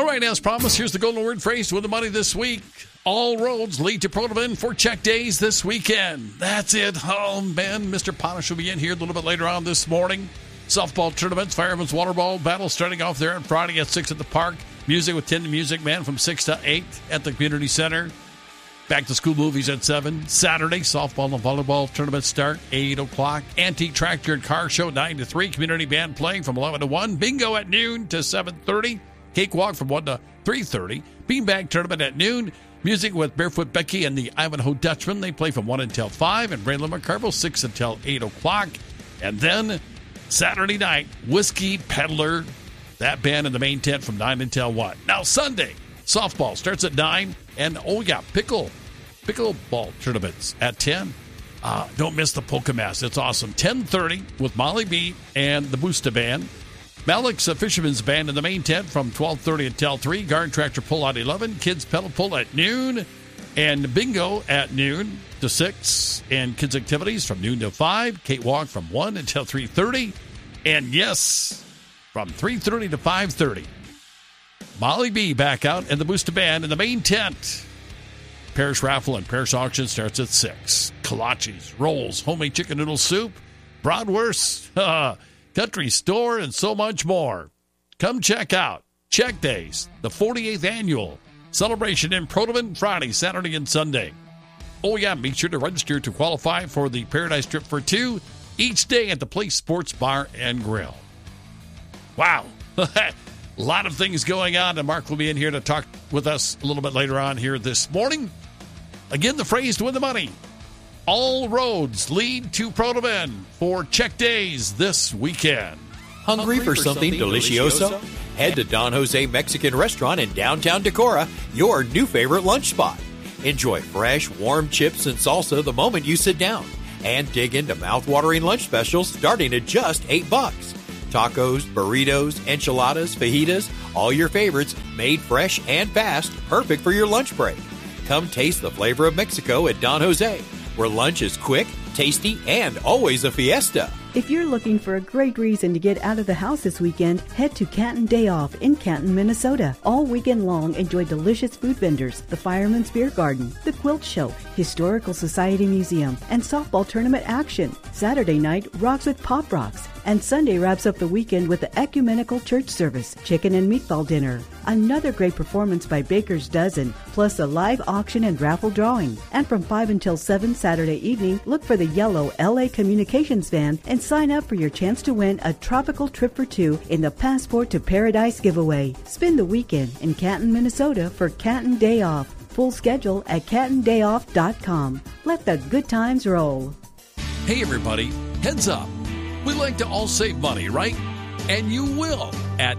right, as promised, here's the golden word phrase with the money this week. All roads lead to Protovan for check days this weekend. That's it. Oh, man, Mr. Potash will be in here a little bit later on this morning. Softball tournaments, Fireman's Water Ball battle starting off there on Friday at 6 at the park. Music with Tin Music Man from 6 to 8 at the community center. Back to school movies at 7. Saturday, softball and volleyball tournaments start 8 o'clock. Antique Tractor and Car Show 9 to 3. Community band playing from 11 to 1. Bingo at noon to 7:30. Cakewalk from 1 to 3:30. Beanbag tournament at noon. Music with Barefoot Becky and the Ivanhoe Dutchman. They play from 1 until 5. And Braylon McCarville 6 until 8 o'clock. And then Saturday night, Whiskey Peddler. That band in the main tent from 9 until 1. Now Sunday, softball starts at 9. And, pickleball tournaments at 10. Don't miss the Polka Mass. It's awesome. 10:30 with Molly B and the Boosta Band. Malik's Fisherman's Band in the main tent from 12:30 until 3. Garden Tractor Pull at 11. Kids Pedal Pull at noon. And Bingo at noon to 6. And kids' activities from noon to 5. Cakewalk from 1 until 3:30. And, yes, from 3:30 to 5:30. Molly B back out and the Boosta Band in the main tent. Parish Raffle and Parish Auction starts at 6. Kolaches, rolls, homemade chicken noodle soup, bratwurst, country store, and so much more. Come check out Check Days, the 48th annual celebration in Protovan, Friday, Saturday, and Sunday. Oh, yeah, be sure to register to qualify for the Paradise Trip for 2 each day at the Place Sports Bar and Grill. Wow. A lot of things going on, and Mark will be in here to talk with us a little bit later on here this morning. Again, the phrase to win the money. All roads lead to Protovan for check days this weekend. Hungry for something delicioso? Head to Don Jose Mexican Restaurant in downtown Decorah, your new favorite lunch spot. Enjoy fresh, warm chips and salsa the moment you sit down. And dig into mouth-watering lunch specials starting at just $8. Tacos, burritos, enchiladas, fajitas, all your favorites made fresh and fast, perfect for your lunch break. Come taste the flavor of Mexico at Don Jose, where lunch is quick, tasty, and always a fiesta. If you're looking for a great reason to get out of the house this weekend, head to Canton Day Off in Canton, Minnesota. All weekend long, enjoy delicious food vendors, the Fireman's Beer Garden, the Quilt Show, Historical Society Museum, and softball tournament action. Saturday night rocks with Pop Rocks, and Sunday wraps up the weekend with the Ecumenical Church Service, chicken and meatball dinner. Another great performance by Baker's Dozen, plus a live auction and raffle drawing. And from 5 until 7 Saturday evening, look for the yellow LA Communications van and sign up for your chance to win a tropical trip for 2 in the Passport to Paradise giveaway. Spend the weekend in Canton, Minnesota for Canton Day Off. Full schedule at cantondayoff.com. Let the good times roll. Hey, everybody, heads up. We like to all save money, right? And you will at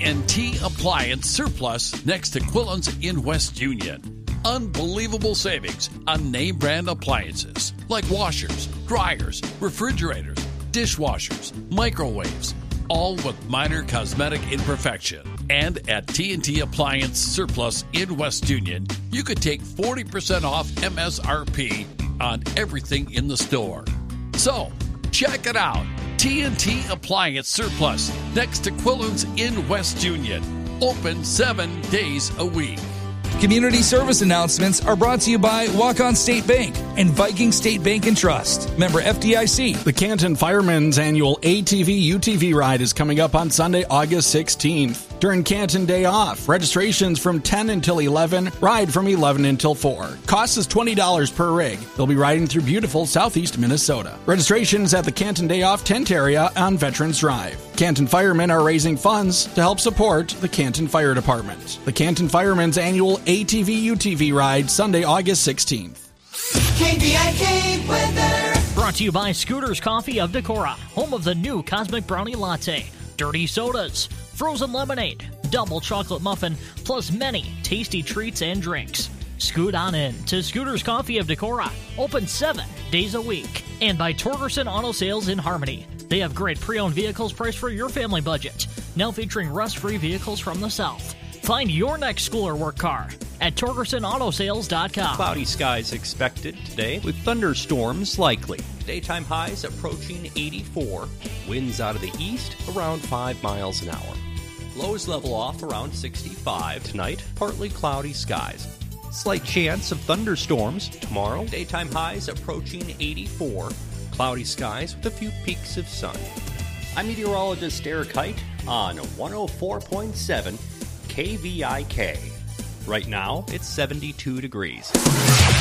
TNT Appliance Surplus next to Quillen's in West Union. Unbelievable savings on name brand appliances like washers, dryers, refrigerators, dishwashers, microwaves, all with minor cosmetic imperfection. And at TNT Appliance Surplus in West Union, you could take 40% off MSRP on everything in the store. So, check it out. TNT Appliance Surplus next to Quillen's in West Union. Open 7 days a week. Community service announcements are brought to you by Walk-On State Bank and Viking State Bank and Trust. Member FDIC. The Canton Firemen's annual ATV-UTV ride is coming up on Sunday, August 16th. During Canton Day Off, registrations from 10 until 11, ride from 11 until 4. Cost is $20 per rig. They'll be riding through beautiful southeast Minnesota. Registrations at the Canton Day Off tent area on Veterans Drive. Canton Firemen are raising funds to help support the Canton Fire Department. The Canton Firemen's annual ATV-UTV ride, Sunday, August 16th. KVIK weather. Brought to you by Scooters Coffee of Decorah, home of the new Cosmic Brownie Latte, dirty sodas, frozen lemonade, double chocolate muffin, plus many tasty treats and drinks. Scoot on in to Scooters Coffee of Decorah, open 7 days a week. And by Torgerson Auto Sales in Harmony. They have great pre-owned vehicles priced for your family budget, now featuring rust-free vehicles from the South. Find your next school or work car at TorgersonAutoSales.com. Cloudy skies expected today with thunderstorms likely. Daytime highs approaching 84. Winds out of the east around 5 miles an hour. Lows level off around 65. Tonight, partly cloudy skies. Slight chance of thunderstorms tomorrow. Daytime highs approaching 84. Cloudy skies with a few peaks of sun. I'm meteorologist Eric Height on 104.7 KVIK. Right now, it's 72 degrees.